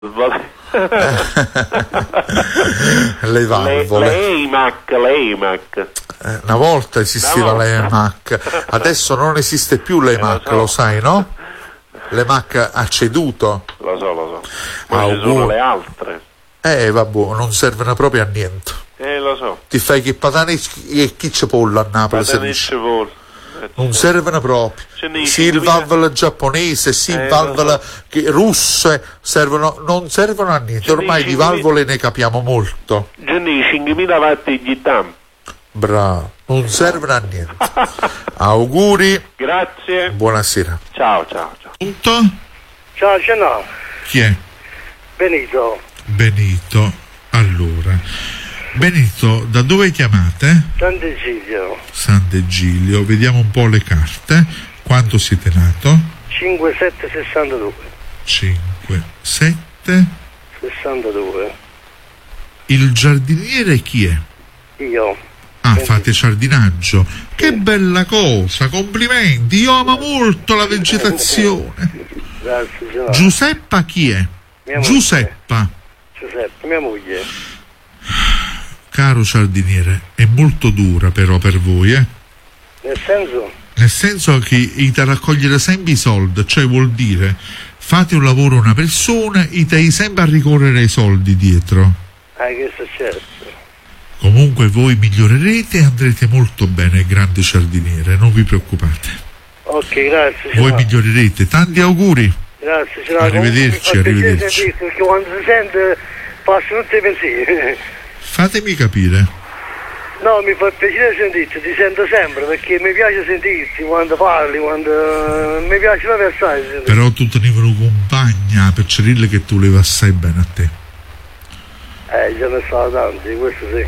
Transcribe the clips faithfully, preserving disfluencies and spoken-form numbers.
le valvole, l'E M A C, l'E M A C. Eh, una volta esisteva l'E M A C, adesso non esiste più l'E M A C, eh, lo, so. lo sai, no? L'E M A C ha ceduto. Lo so, lo so. Ma ci sono le altre. Eh, vabbè, non servono proprio a niente. Eh, lo so. Ti fai che patane e chi c'è pollo a Napoli? Non servono proprio. Sì, il valvole giapponese, sì, il valvole so. russe, servono, non servono a niente. Ormai di valvole ne capiamo molto. Gianni, cinquemila watt di tam. Bravo, non servono a niente. Auguri. Grazie. Buonasera. Ciao, ciao, ciao. Punto? Ciao, ce n'ho. Chi è? Benito. Benito. Allora, Benito, da dove chiamate? Sant'Egidio. Sant'Egidio, vediamo un po' le carte. Quanto siete nato? cinque sette sessantadue. cinque sette sessantadue. Il giardiniere chi è? Io. Ah, fate giardinaggio. Che bella cosa, complimenti. Io amo molto la vegetazione. Grazie. Giuseppa chi è? Mia Giuseppa. Giuseppe, mia moglie. Caro giardiniere, è molto dura però per voi, eh? Nel senso? Nel senso che ite raccogliere sempre i soldi, cioè vuol dire fate un lavoro a una persona e te sempre a ricorrere ai soldi dietro. Ah, che è successo? Comunque voi migliorerete e andrete molto bene, grande giardiniere, non vi preoccupate. Ok, grazie. Voi migliorerete, tanti auguri. Grazie, ce arrivederci, arrivederci. Perché quando si sente passano tutti i pensieri. Fatemi capire. No, mi fa piacere sentirti, ti sento sempre perché mi piace sentirti quando parli, quando mi piace la versare. Però tu tenevi una compagna per dire che tu levi assai bene a te. Eh, già ne so tanti, questo sì.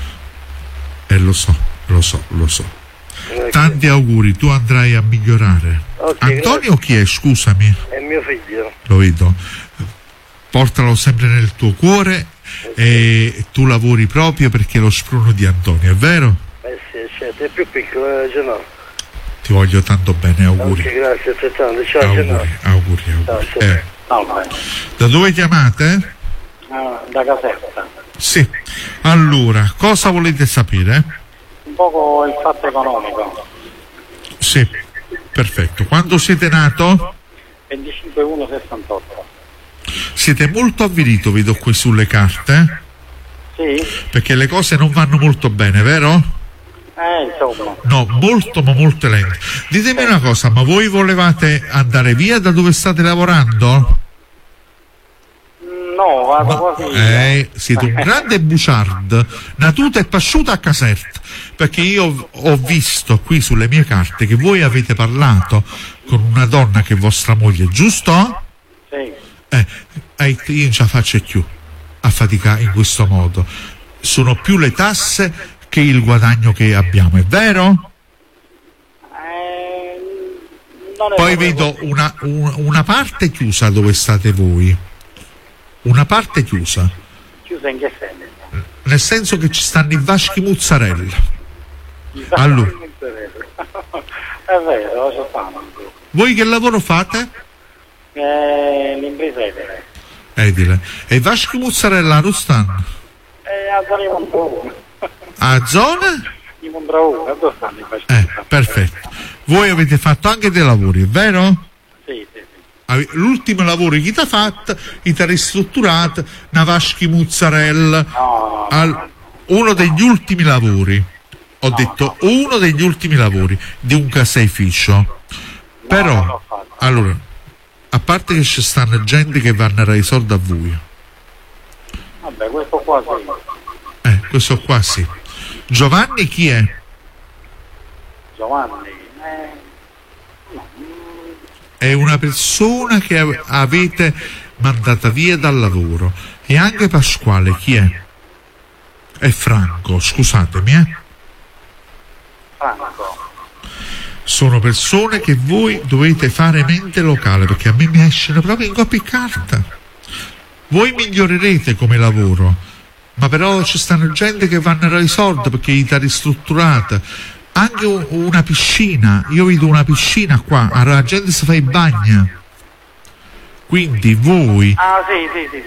Eh, lo so, lo so, lo so. Okay. Tanti auguri, tu andrai a migliorare. Okay, Antonio grazie. Chi è, scusami? È mio figlio. Lo vedo. Portalo sempre nel tuo cuore, okay. E tu lavori proprio perché è lo spruno di Antonio, è vero? Eh sì, certo, è più piccolo, eh, no. Ti voglio tanto bene, auguri. Okay, grazie altrettanto, ciao. Auguri, auguri, auguri. Ciao, ciao. Eh. Ciao. Da dove chiamate? Ah, da Caserta. Sì. Allora, cosa volete sapere? Un poco il fatto economico. Sì, perfetto. Quando siete nato? venticinque uno sessantotto. Siete molto avvilito, vedo qui sulle carte. Sì. Perché le cose non vanno molto bene, vero? Eh, insomma. No, molto ma molto lente. Ditemi una cosa, ma voi volevate andare via da dove state lavorando? No, vado quasi. Eh, siete un grande buciard, natuta e pasciuta a Caserta, perché io ho visto qui sulle mie carte che voi avete parlato con una donna che è vostra moglie, giusto? Sì. Eh, eh io non ce la faccio più a faticare in questo modo. Sono più le tasse che il guadagno che abbiamo, è vero? Eh, non è Poi vedo una, un, una parte chiusa dove state voi. Una parte chiusa. Chiusa in che senso? Nel senso che ci stanno i vaschi mozzarella. Allora. È vero, lo fanno. Voi che lavoro fate? Eh, l'impresa edile. Edile. E i vaschi mozzarella non stanno? Eh, a zona di Mondraone. A zona? Di Mondraone, dove stanno i vaschi? Eh, perfetto. Voi avete fatto anche dei lavori, è vero? Sì, sì, sì. L'ultimo lavoro che ti ha fatto, ti ha ristrutturato una vaschi mozzarella. No, Al, uno degli ultimi lavori. Ho no, detto no. uno degli ultimi lavori di un caseificio. Però, no, allora, a parte che ci stanno gente che vanno a dare i soldi a voi. Vabbè, questo qua sì. Eh, questo qua sì. Giovanni chi è? Giovanni? Eh, no. È una persona che avete mandata via dal lavoro. E anche Pasquale chi è? È Franco, scusatemi, eh? Franco. Sono persone che voi dovete fare mente locale, perché a me mi escono proprio in coppia e carta. Voi migliorerete come lavoro, ma però ci stanno gente che vanno a dare i soldi perché gli sta ristrutturata. Anche una piscina, io vedo una piscina qua, la gente si fa i bagni. Quindi voi Ah, sì, sì, sì.